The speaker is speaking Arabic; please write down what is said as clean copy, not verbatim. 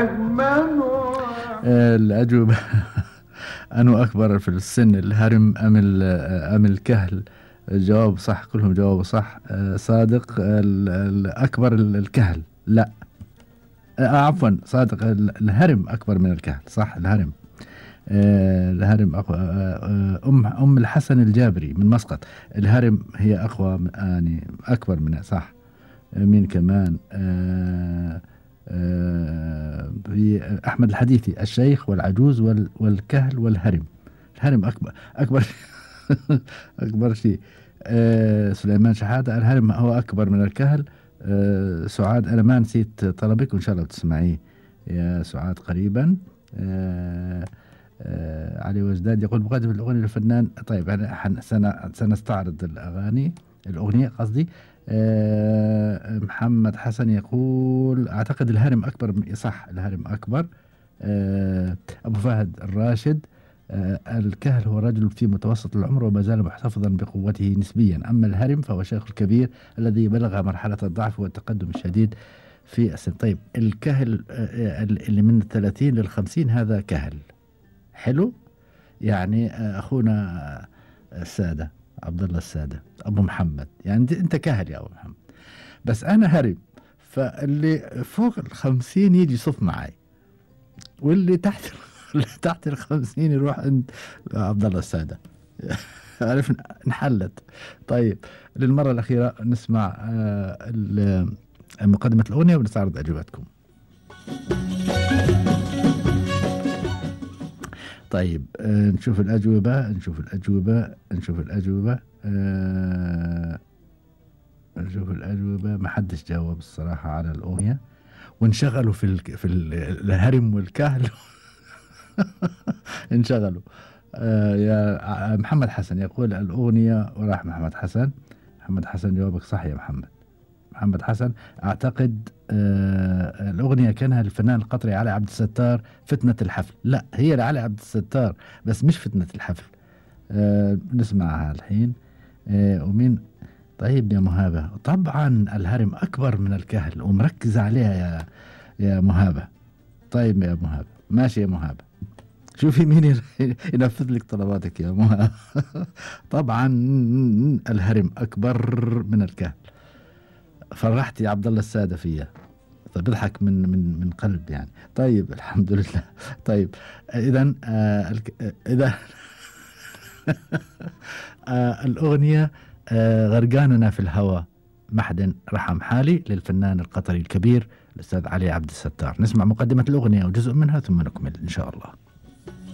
الأجوبة أنو أكبر في السن، الهرم أم الكهل؟ الجواب صح، كلهم جوابوا صح. صادق أكبر الكهل، لا عفوا صادق الهرم أكبر من الكهل، صح الهرم. الهرم أقوى. أم الحسن الجابري من مسقط، الهرم هي أقوى يعني أكبر منها، صح. مين كمان؟ في أحمد الحديثي، الشيخ والعجوز والكهل والهرم. الهرم أكبر أكبر شيء. سليمان شحاتة، الهرم هو أكبر من الكهل. سعاد، أنا ما نسيت طلبك وإن شاء الله بتسمعيه يا سعاد قريبا. علي وجداد يقول مقدمة الأغنية للفنان. طيب أنا سنستعرض الأغنية قصدي. محمد حسن يقول أعتقد الهرم أكبر صح الهرم أكبر. أبو فهد الراشد، الكهل هو رجل في متوسط العمر وما زال محتفظا بقوته نسبيا، أما الهرم فهو شيخ الكبير الذي بلغ مرحلة الضعف والتقدم الشديد في السن. طيب الكهل اللي من 30 لل50 هذا كهل حلو، يعني أخونا السادة عبد الله السادة أبو محمد، يعني أنت كهل يا أبو محمد، بس أنا هرم. فاللي فوق 50 يجي يصف معي، واللي تحت اللي تحت 50 يروح عند عبد الله السادة. عرفنا انحلت. طيب للمرة الأخيرة نسمع مقدمة الأغنية ونستعرض أجوبتكم. طيب نشوف الأجوبة نشوف الأجوبة. ما حدش جاوب الصراحة على الأغنية، وانشغلوا في الهرم والكهل. انشغلوا. يا محمد حسن يقول الأغنية، وراح محمد حسن جوابك صح يا محمد حسن. أعتقد الأغنية كانها للفنان القطري علي عبد الستار، فتنة الحفل. لا هي لعلي عبد الستار بس مش فتنة الحفل. نسمعها الحين. ومين؟ طيب يا مهابة، طبعا الهرم أكبر من الكهل ومركز عليها يا مهابة. طيب يا مهابة، ماشي يا مهابة، شوفي مين ينفذ لك طلباتك يا مهابة. طبعا الهرم أكبر من الكهل. فرحت يا عبد الله السادة فيها، طيب بضحك من قلب يعني. طيب الحمد لله. طيب إذا الأغنية غرقاننا في الهوى محد رحم حالي للفنان القطري الكبير الأستاذ علي عبد الستار. نسمع مقدمة الأغنية وجزء منها ثم نكمل إن شاء الله.